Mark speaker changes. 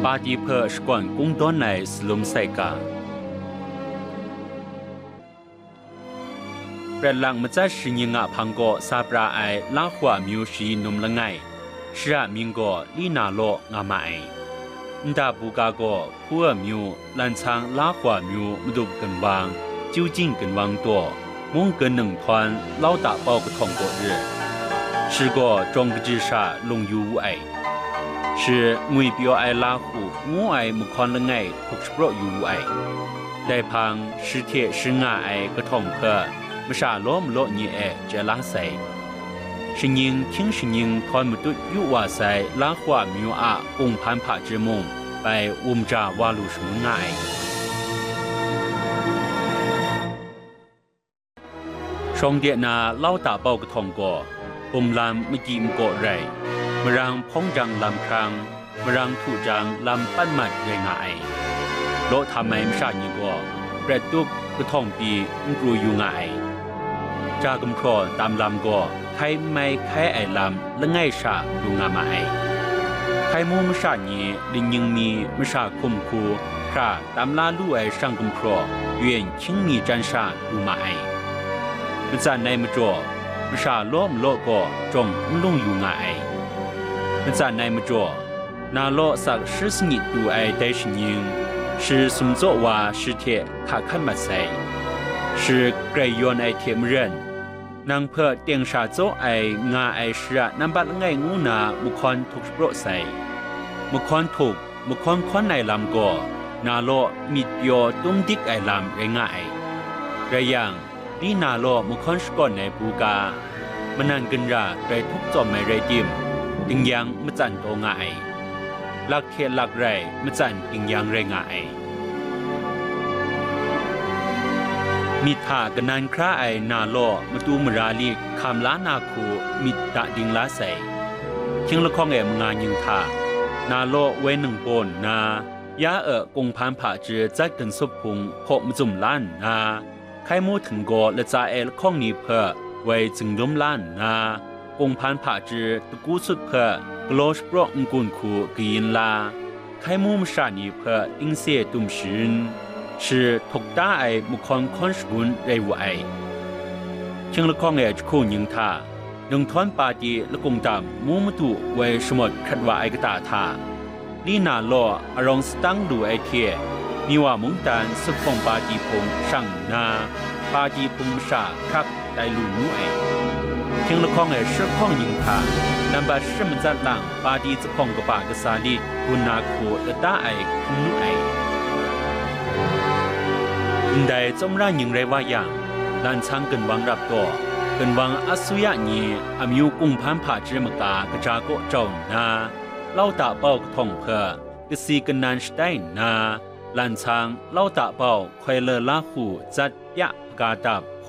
Speaker 1: าดีเพอสก่อนกุ้งต้นในสลุมไซกาเปรหลังมาจากชิญงะพังโกซาปราไอลาขวามิวชีนุมละไงชรามิงโกลีนาโลงามาไอดาบูกาโกพัวมิวลันชังลาขวามิวมดุบกันวางจิ้วจิ้งกันวางตัวมุ่งเกินหนึ่งทอนเล่าตาเป่ากระทงโกเรือ是个中国之下龙有爱，是我表爱拉虎，我爱木看了爱，不是不有爱。在旁是铁是爱爱个痛破，没啥罗么罗你爱这拉塞。是人听是人看不到有哇塞拉花苗啊，公盘帕之梦，被我们家瓦路什么爱。上点那老大包个痛过。ปุ่มลำไม่กิมโกไรมรังพงจังลำครังมรังถูจังลำปั้นมัดเรงายโลทำไมไม่ชาญิงก็เปรตุกก็ท่องปีมกรูอยู่ง่ายจากุมพรตามลำก็ใครไม่ใครไอลำและง่ายชาดูงามาไอใครมูไม่ชาญิลิงยังมีไม่ชาคุมคูพระตามลาลู่ไอช่างกุมพรเวียนชิงมีจันชาดูมาไอมันจะในมจ่อมชาล้มโลก็จงลุ่งอยู่ง่ายมันจะในมจ่อนาโลสักชื่อสนิทดูไอได้ชิญิงชื่อสมโจว่าชื่อเทขาขันมาใส่ชื่อเกรยอนไอเทมเรนนางเพื่อเตียงชาโจไองาไอเชื่อน้ำบัดง่ายงูนามุคอนถูกโปรใส่มุคอนถูกมุคอนคอนในลำก็นาโลมีเปียวตุ้มดิกไอลำเร่งง่ายเรียงนี่นาโลมุคอนสก่อนในปูกามันนันกันราไปทุกจอมไม่ไรดิมติงยังมจันโตง่ายลักเทลักไรมจันติงยังไรง่ายมิถากันนันคราไอนาโลมาตูมราลีคำล้านาคูมิตะดิงล้าใสเชียงละข้องเอมงานยิงทานาโลเวนึงปนนายากงพันผาเจือจัดกันสุพุงพบมจุ่มล้านนาใครมูถึงโกและจ่าเอลข้องนี้เพื่อไว้จึงล้มล้านนากงพันผาจือตะกู้สุดเพื่อกลอชโปรองกุนคูกีนลาใครมูมชานีเพื่ออิงเสียตุมชินชื่อถกตาไอมุคอนคอนสกุลเรวไอเชิงละข้องเอจคู่ยิงทาหนึ่งท่อนปาดีละกงดำมูมตุไว้สมดขัดว่าไอกตาทาลีนาโลอารองสตังดูไอเทียมีว่ามุงตันสุฟงปาดีพงช่างนาปาดีพงชาครับไดลูนูไอเพียงละข้องเอชื่อข้องยิงทานำบาชื่อมันจัดหลังปาดีจะพงกับปากษาลีกุนาโคและตาไอคุนูไออินใดจมร่างยิงไรว่าอย่างด้านช่างกันวังรับตัวกันวังอสุยะนีอามิวกุงพันผาจิมกากระจากโกจงนาเล่าตาเป้ากท่องเพื่อกษีกันนันสไตน์นาลันช้างเล่าตาเป่าคอยเลอลาหูจัดยะกาดับ